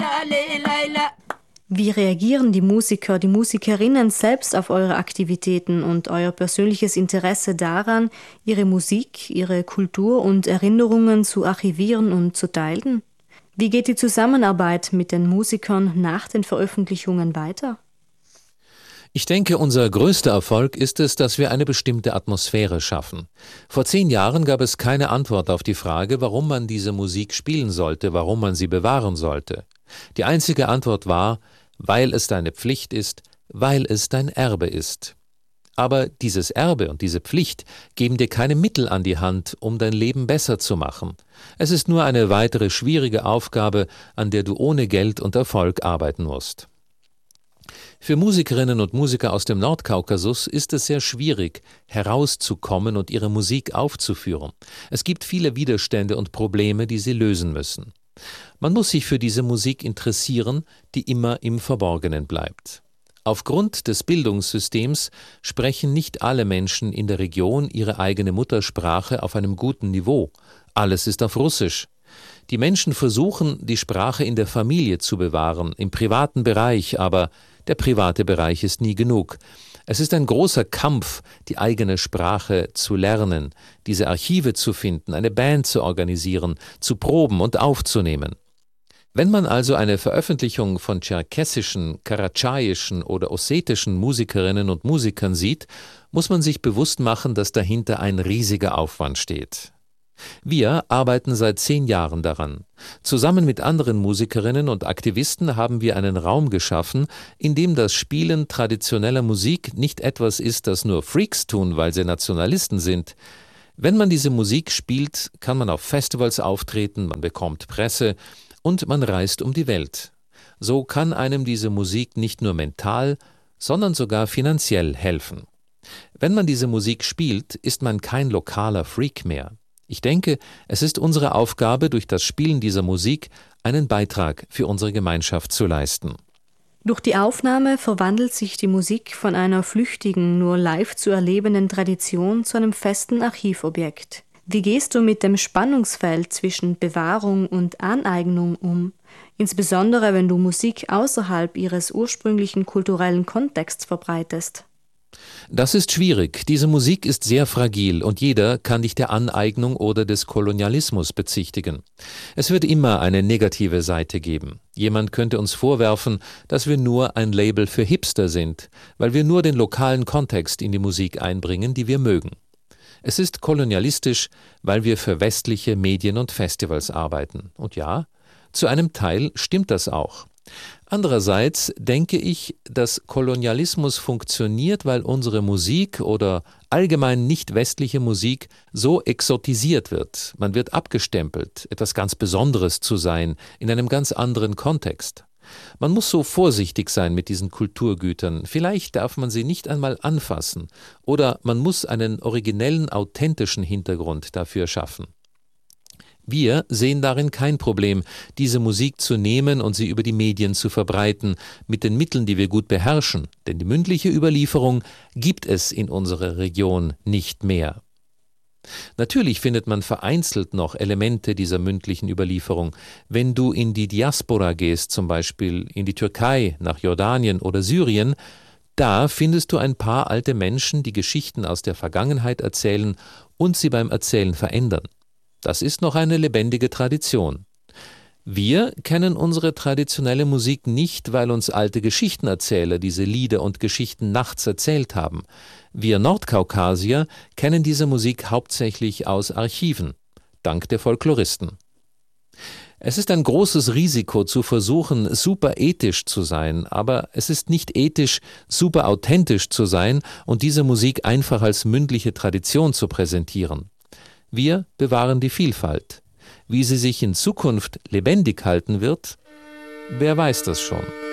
Wie reagieren die Musiker, die Musikerinnen selbst auf eure Aktivitäten und euer persönliches Interesse daran, ihre Musik, ihre Kultur und Erinnerungen zu archivieren und zu teilen? Wie geht die Zusammenarbeit mit den Musikern nach den Veröffentlichungen weiter? Ich denke, unser größter Erfolg ist es, dass wir eine bestimmte Atmosphäre schaffen. Vor 10 Jahren gab es keine Antwort auf die Frage, warum man diese Musik spielen sollte, warum man sie bewahren sollte. Die einzige Antwort war, weil es deine Pflicht ist, weil es dein Erbe ist. Aber dieses Erbe und diese Pflicht geben dir keine Mittel an die Hand, um dein Leben besser zu machen. Es ist nur eine weitere schwierige Aufgabe, an der du ohne Geld und Erfolg arbeiten musst. Für Musikerinnen und Musiker aus dem Nordkaukasus ist es sehr schwierig, herauszukommen und ihre Musik aufzuführen. Es gibt viele Widerstände und Probleme, die sie lösen müssen. Man muss sich für diese Musik interessieren, die immer im Verborgenen bleibt. Aufgrund des Bildungssystems sprechen nicht alle Menschen in der Region ihre eigene Muttersprache auf einem guten Niveau. Alles ist auf Russisch. Die Menschen versuchen, die Sprache in der Familie zu bewahren, im privaten Bereich, aber der private Bereich ist nie genug. Es ist ein großer Kampf, die eigene Sprache zu lernen, diese Archive zu finden, eine Band zu organisieren, zu proben und aufzunehmen. Wenn man also eine Veröffentlichung von tscherkessischen, karatschaiischen oder ossetischen Musikerinnen und Musikern sieht, muss man sich bewusst machen, dass dahinter ein riesiger Aufwand steht. Wir arbeiten seit 10 Jahren daran. Zusammen mit anderen Musikerinnen und Aktivisten haben wir einen Raum geschaffen, in dem das Spielen traditioneller Musik nicht etwas ist, das nur Freaks tun, weil sie Nationalisten sind. Wenn man diese Musik spielt, kann man auf Festivals auftreten, man bekommt Presse und man reist um die Welt. So kann einem diese Musik nicht nur mental, sondern sogar finanziell helfen. Wenn man diese Musik spielt, ist man kein lokaler Freak mehr. Ich denke, es ist unsere Aufgabe, durch das Spielen dieser Musik einen Beitrag für unsere Gemeinschaft zu leisten. Durch die Aufnahme verwandelt sich die Musik von einer flüchtigen, nur live zu erlebenden Tradition zu einem festen Archivobjekt. Wie gehst du mit dem Spannungsfeld zwischen Bewahrung und Aneignung um, insbesondere wenn du Musik außerhalb ihres ursprünglichen kulturellen Kontexts verbreitest? Das ist schwierig. Diese Musik ist sehr fragil und jeder kann dich der Aneignung oder des Kolonialismus bezichtigen. Es wird immer eine negative Seite geben. Jemand könnte uns vorwerfen, dass wir nur ein Label für Hipster sind, weil wir nur den lokalen Kontext in die Musik einbringen, die wir mögen. Es ist kolonialistisch, weil wir für westliche Medien und Festivals arbeiten. Und ja, zu einem Teil stimmt das auch. Andererseits denke ich, dass Kolonialismus funktioniert, weil unsere Musik oder allgemein nicht westliche Musik so exotisiert wird. Man wird abgestempelt, etwas ganz Besonderes zu sein, in einem ganz anderen Kontext. Man muss so vorsichtig sein mit diesen Kulturgütern. Vielleicht darf man sie nicht einmal anfassen oder man muss einen originellen, authentischen Hintergrund dafür schaffen. Wir sehen darin kein Problem, diese Musik zu nehmen und sie über die Medien zu verbreiten, mit den Mitteln, die wir gut beherrschen, denn die mündliche Überlieferung gibt es in unserer Region nicht mehr. Natürlich findet man vereinzelt noch Elemente dieser mündlichen Überlieferung. Wenn du in die Diaspora gehst, zum Beispiel in die Türkei, nach Jordanien oder Syrien, da findest du ein paar alte Menschen, die Geschichten aus der Vergangenheit erzählen und sie beim Erzählen verändern. Das ist noch eine lebendige Tradition. Wir kennen unsere traditionelle Musik nicht, weil uns alte Geschichtenerzähler diese Lieder und Geschichten nachts erzählt haben. Wir Nordkaukasier kennen diese Musik hauptsächlich aus Archiven, dank der Folkloristen. Es ist ein großes Risiko zu versuchen, super ethisch zu sein, aber es ist nicht ethisch, super authentisch zu sein und diese Musik einfach als mündliche Tradition zu präsentieren. Wir bewahren die Vielfalt. Wie sie sich in Zukunft lebendig halten wird, wer weiß das schon.